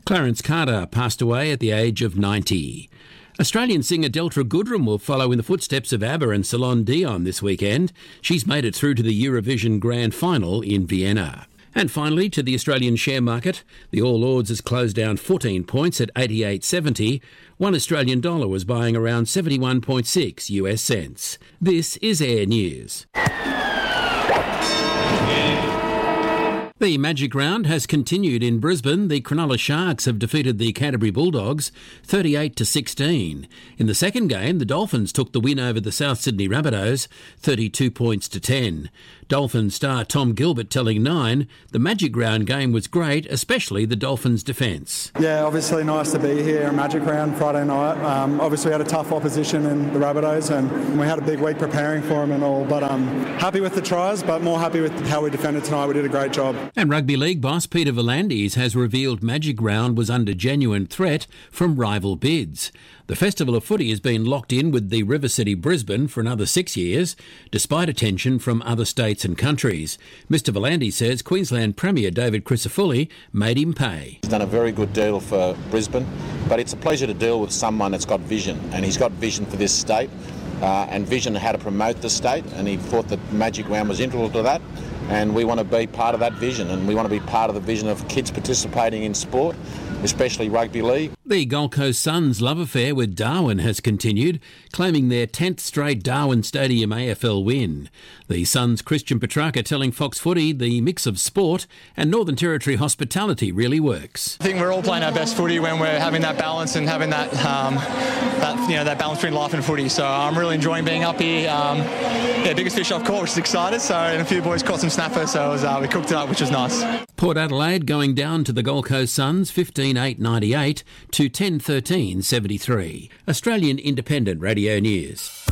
Clarence Carter passed away at the age of 90. Australian singer Delta Goodrem will follow in the footsteps of ABBA and Celine Dion this weekend. She's made it through to the Eurovision Grand Final in Vienna. And finally, to the Australian share market, the All Ords has closed down 14 points at 88.70. One Australian dollar was buying around 71.6 US cents. This is Air News. The Magic Round has continued in Brisbane. The Cronulla Sharks have defeated the Canterbury Bulldogs 38-16. In the second game, the Dolphins took the win over the South Sydney Rabbitohs 32 points to 10. Dolphins star Tom Gilbert telling Nine the Magic Round game was great, especially the Dolphins' defence. Yeah, obviously nice to be here in Magic Round Friday night. Obviously we had a tough opposition in the Rabbitohs and we had a big week preparing for them and all, but happy with the tries, but more happy with how we defended tonight. We did a great job. And Rugby League boss Peter V'landys has revealed Magic Round was under genuine threat from rival bids. The Festival of Footy has been locked in with the River City Brisbane for another 6 years, despite attention from other states and countries. Mr V'landys says Queensland Premier David Crisafulli made him pay. He's done a very good deal for Brisbane, but it's a pleasure to deal with someone that's got vision, and he's got vision for this state, and vision how to promote the state, and he thought that Magic Round was integral to that. And we want to be part of that vision, and we want to be part of the vision of kids participating in sport, especially rugby league. The Gold Coast Suns' love affair with Darwin has continued, claiming their 10th straight Darwin Stadium AFL win. The Suns' Christian Petrarca telling Fox Footy the mix of sport and Northern Territory hospitality really works. I think we're all playing our best footy when we're having that balance and having that that balance between life and footy. So I'm really enjoying being up here. Biggest fish I've caught, which is excited. So and a few boys caught some snapper, so we cooked it up, which was nice. Port Adelaide going down to the Gold Coast Suns 15-8-98 to 10-13-73. Australian Independent Radio News.